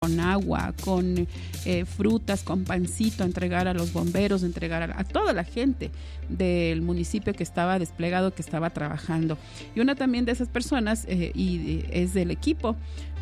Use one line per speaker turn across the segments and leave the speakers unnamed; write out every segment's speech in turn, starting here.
con agua, con frutas, con pancito, entregar a los bomberos, entregar a toda la gente del municipio que estaba desplegado, que estaba trabajando. Y una también de esas personas es del equipo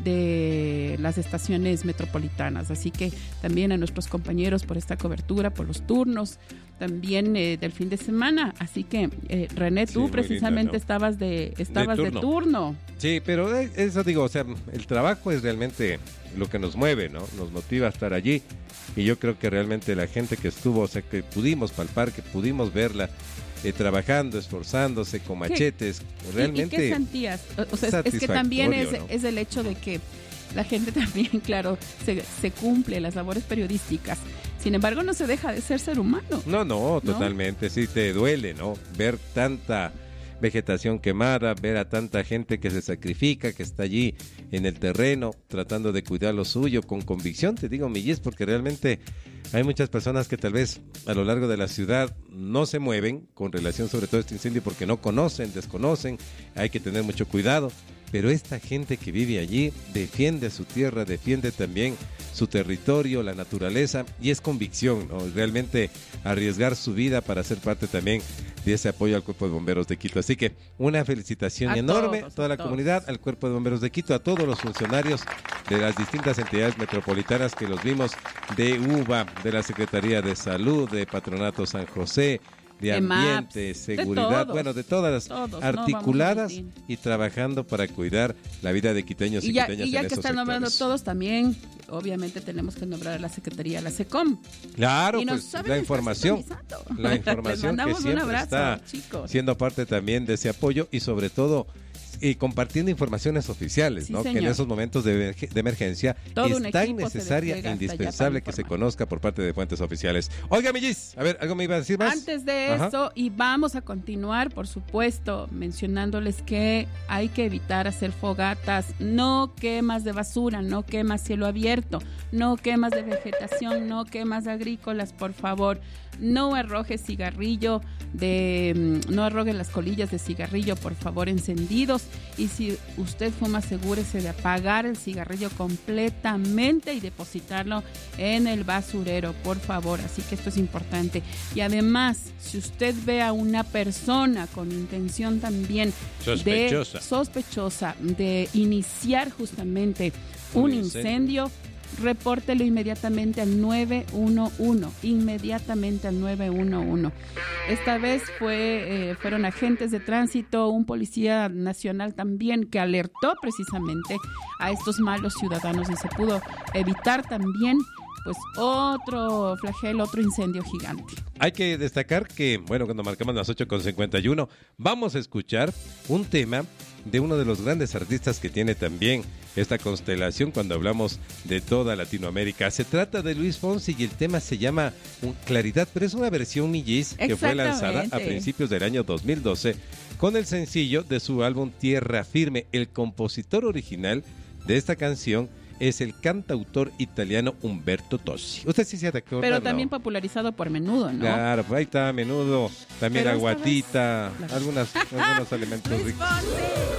de las estaciones metropolitanas. Así que también a nuestros compañeros por esta cobertura, por los turnos, también del fin de semana. Así que René, tú sí, precisamente lindo, ¿no? estabas de turno.
Sí, pero eso digo, o sea, el trabajo es realmente lo que nos mueve, ¿no? Nos motiva a estar allí. Y yo creo que realmente la gente que estuvo, o sea, que pudimos palpar, que pudimos verla trabajando, esforzándose con machetes, realmente.
¿Y qué sentías? O sea, es que también es el hecho de que la gente también, claro, se cumple las labores periodísticas. Sin embargo, no se deja de ser humano.
No, totalmente, sí te duele, ¿no? Ver tanta vegetación quemada, ver a tanta gente que se sacrifica, que está allí en el terreno, tratando de cuidar lo suyo, con convicción, te digo, Millis, porque realmente hay muchas personas que tal vez a lo largo de la ciudad no se mueven con relación sobre todo a este incendio porque no conocen, desconocen, hay que tener mucho cuidado, pero esta gente que vive allí defiende su tierra, defiende también su territorio, la naturaleza, y es convicción, ¿no? Realmente arriesgar su vida para ser parte también de ese apoyo al Cuerpo de Bomberos de Quito. Así que una felicitación enorme a toda la comunidad, al Cuerpo de Bomberos de Quito, a todos los funcionarios de las distintas entidades metropolitanas que los vimos, de UBA, de la Secretaría de Salud, de Patronato San José, de ambiente, seguridad, de todas articuladas y trabajando para cuidar la vida de quiteños y quiteñas.
Y ya que están nombrando todos, también obviamente tenemos que nombrar a la Secretaría, a la SECOM.
Claro, pues la información que siempre está siendo parte también de ese apoyo y sobre todo compartiendo informaciones oficiales, sí, ¿no? Que en esos momentos de emergencia es tan necesaria e indispensable que se conozca por parte de fuentes oficiales. Oiga, Millis, a ver, ¿algo me iba a decir más?
Antes de eso, y vamos a continuar, por supuesto, mencionándoles que hay que evitar hacer fogatas, no quemas de basura, no quemas cielo abierto, no quemas de vegetación, no quemas agrícolas, por favor. No arroje cigarrillo, no arroje las colillas de cigarrillo, por favor, encendidos. Y si usted fuma, asegúrese de apagar el cigarrillo completamente y depositarlo en el basurero, por favor. Así que esto es importante. Y además, si usted ve a una persona con intención también sospechosa de iniciar justamente un incendio, repórtelo inmediatamente al 911, Esta vez fueron agentes de tránsito, un policía nacional también que alertó precisamente a estos malos ciudadanos y se pudo evitar también pues otro flagelo, otro incendio gigante.
Hay que destacar que, cuando marcamos las 8:51, vamos a escuchar un tema de uno de los grandes artistas que tiene también esta constelación cuando hablamos de toda Latinoamérica. Se trata de Luis Fonsi y el tema se llama Claridad, pero es una versión Millis que fue lanzada a principios del año 2012 con el sencillo de su álbum Tierra Firme. El compositor original de esta canción es el cantautor italiano Umberto Tozzi. Usted sí se acuerda,
pero también popularizado por Menudo, ¿no?
Claro, ahí está Menudo, también Aguatita, algunos elementos ricos.